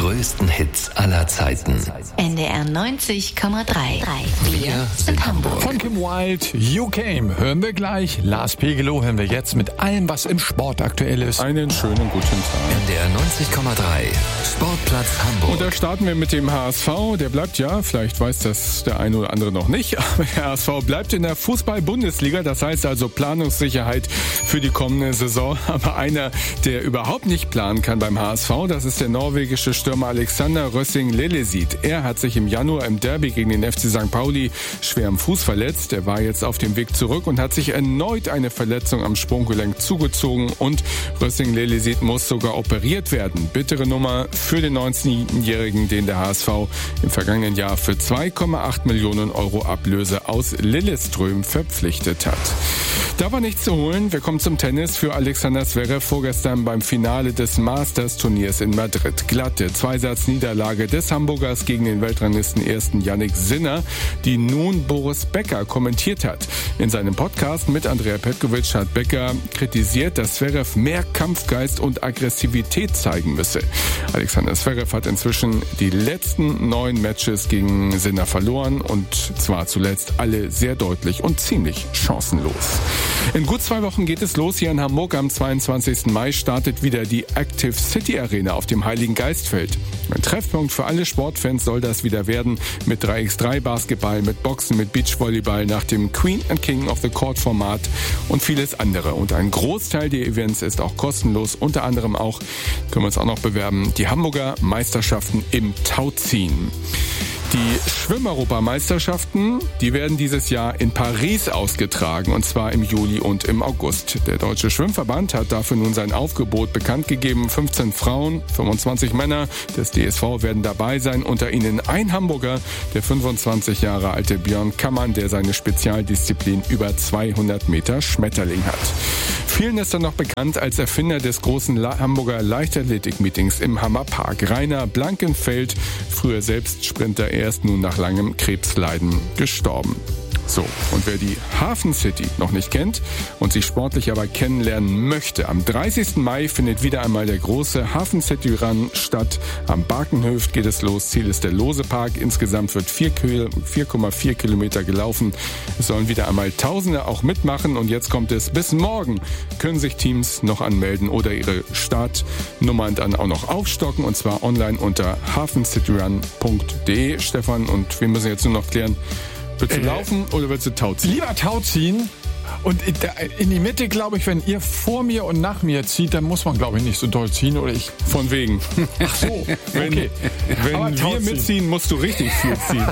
größten Hits aller Zeiten. NDR 90,3. Wir sind Hamburg. Von Kim Wilde, You Came, hören wir gleich. Lars Pegelow hören wir jetzt mit allem, was im Sport aktuell ist. Einen schönen guten Tag. NDR 90,3. Sportplatz Hamburg. Und da starten wir mit dem HSV. Der bleibt ja, vielleicht weiß das der eine oder andere noch nicht, aber der HSV bleibt in der Fußball-Bundesliga. Das heißt also Planungssicherheit für die kommende Saison. Aber einer, der überhaupt nicht planen kann beim HSV, das ist der norwegische Stürmer Alexander Røsing-Lillesit. Er hat sich im Januar im Derby gegen den FC St. Pauli schwer am Fuß verletzt. Er war jetzt auf dem Weg zurück und hat sich erneut eine Verletzung am Sprunggelenk zugezogen und Røsing-Lillesit muss sogar operiert werden. Bittere Nummer für den 19-Jährigen, den der HSV im vergangenen Jahr für 2,8 Millionen Euro Ablöse aus Lillestrøm verpflichtet hat. Da war nichts zu holen. Wir kommen zum Tennis für Alexander Zverev vorgestern beim Finale des Masters-Turniers in Madrid. Glatte Zweisatz-Niederlage des Hamburgers gegen den Weltranglisten ersten Yannick Sinner, die nun Boris Becker kommentiert hat. In seinem Podcast mit Andrea Petkovic hat Becker kritisiert, dass Zverev mehr Kampfgeist und Aggressivität zeigen müsse. Alexander Zverev hat inzwischen die letzten 9 Matches gegen Sinner verloren und zwar zuletzt alle sehr deutlich und ziemlich chancenlos. In gut 2 Wochen geht es los hier in Hamburg. Am 22. Mai startet wieder die Active City Arena auf dem Heiligen Geistfeld. Ein Treffpunkt für alle Sportfans soll das wieder werden mit 3x3 Basketball, mit Boxen, mit Beachvolleyball nach dem Queen and King of the Court Format und vieles andere. Und ein Großteil der Events ist auch kostenlos. Unter anderem auch, können wir uns auch noch bewerben, die Hamburger Meisterschaften im Tauziehen. Die Schwimmeuropameisterschaften, die werden dieses Jahr in Paris ausgetragen, und zwar im Juli und im August. Der Deutsche Schwimmverband hat dafür nun sein Aufgebot bekannt gegeben. 15 Frauen, 25 Männer des DSV werden dabei sein, unter ihnen ein Hamburger, der 25 Jahre alte Björn Kammann, der seine Spezialdisziplin über 200 Meter Schmetterling hat. Vielen ist er noch bekannt als Erfinder des großen Hamburger Leichtathletik-Meetings im Hammerpark. Rainer Blankenfeld, früher selbst Sprinter, er ist nun nach langem Krebsleiden gestorben. So, und wer die Hafen City noch nicht kennt und sie sportlich aber kennenlernen möchte, am 30. Mai findet wieder einmal der große Hafen City Run statt. Am Barkenhöft geht es los. Ziel ist der Lose-Park. Insgesamt wird 4,4 Kilometer gelaufen. Es sollen wieder einmal Tausende auch mitmachen. Und jetzt kommt es. Bis morgen können sich Teams noch anmelden oder ihre Startnummern dann auch noch aufstocken. Und zwar online unter hafencityrun.de. Stefan, und wir müssen jetzt nur noch klären, willst du laufen oder willst du Tau ziehen? Lieber Tau ziehen. Und in die Mitte, glaube ich, wenn ihr vor mir und nach mir zieht, dann muss man, glaube ich, nicht so doll ziehen. Oder ich. Von wegen. Ach so, okay. Wenn wir mitziehen, musst du richtig viel ziehen.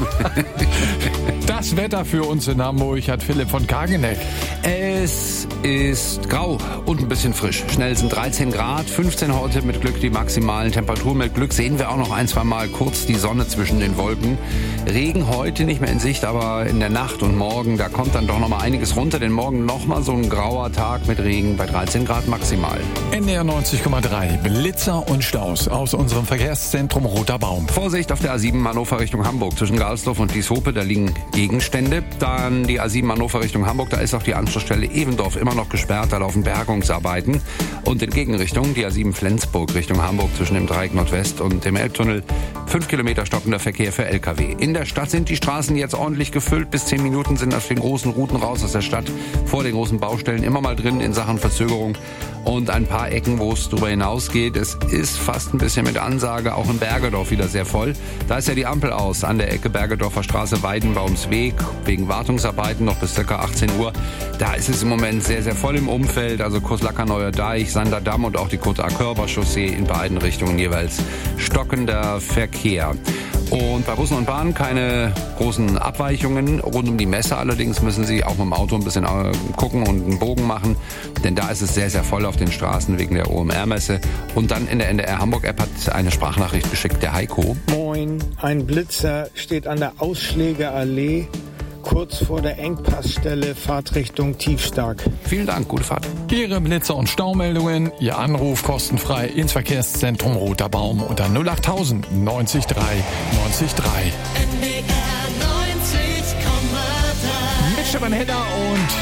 Das Wetter für uns in Hamburg hat Philipp von Kageneck. Es ist grau und ein bisschen frisch. Schnell sind 13 Grad, 15 heute mit Glück die maximalen Temperaturen. Mit Glück sehen wir auch noch 1-2 Mal kurz die Sonne zwischen den Wolken. Regen heute nicht mehr in Sicht, aber in der Nacht und morgen, da kommt dann doch noch mal einiges runter. Denn morgen noch mal so ein grauer Tag mit Regen bei 13 Grad maximal. NDR 90,3, Blitzer und Staus aus unserem Verkehrszentrum Roter Baum. Vorsicht auf der A7 Hannover Richtung Hamburg. Zwischen Galsdorf und Lieshope, da liegen Gegenstände. Dann die A7 Hannover Richtung Hamburg, da ist auch die Anschlussstelle Evendorf immer noch gesperrt. Da laufen Bergungsarbeiten. Und in Gegenrichtung die A7 Flensburg Richtung Hamburg zwischen dem Dreieck Nordwest und dem Elbtunnel. 5 Kilometer stockender Verkehr für LKW. In der Stadt sind die Straßen jetzt ordentlich gefüllt. Bis 10 Minuten sind auf den großen Routen raus aus der Stadt. Vor den großen Baustellen immer mal drin in Sachen Verzögerung. Und ein paar Ecken, wo es darüber hinausgeht. Es ist fast ein bisschen mit Ansage, auch in Bergedorf wieder sehr voll. Da ist ja die Ampel aus an der Ecke Bergedorfer Straße, Weidenbaumsweg, wegen Wartungsarbeiten noch bis ca. 18 Uhr. Da ist es im Moment sehr, sehr voll im Umfeld. Also Kurs-Lackerneuer Deich, Sanderdamm und auch die Côte-à-Körber-Chaussee in beiden Richtungen jeweils stockender Verkehr. Und bei Bussen und Bahnen keine großen Abweichungen. Rund um die Messe allerdings müssen Sie auch mit dem Auto ein bisschen gucken und einen Bogen machen. Denn da ist es sehr, sehr voll auf den Straßen wegen der OMR-Messe. Und dann in der NDR Hamburg-App hat eine Sprachnachricht geschickt, der Heiko. Moin, ein Blitzer steht an der Ausschlägerallee, kurz vor der Engpassstelle, Fahrtrichtung Tiefstark. Vielen Dank, gute Fahrt. Ihre Blitzer- und Staumeldungen, Ihr Anruf kostenfrei ins Verkehrszentrum Roter Baum unter 08000 90 3 90 3. NDR 90,3. Mit Stefan Hedder und wir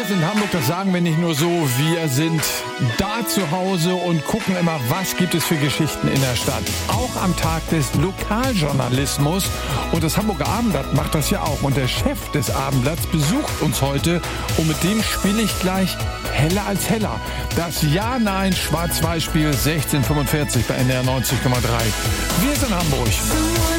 sind Hamburg, das sagen wir nicht nur so. Wir sind da zu Hause und gucken immer, was gibt es für Geschichten in der Stadt. Auch am Tag des Lokaljournalismus. Und das Hamburger Abendblatt macht das ja auch. Und der Chef des Abendblatts besucht uns heute. Und mit dem spiele ich gleich Heller als Heller. Das Ja-Nein-Schwarz-Weiß-Spiel 1645 bei NDR 90,3. Wir sind Hamburg.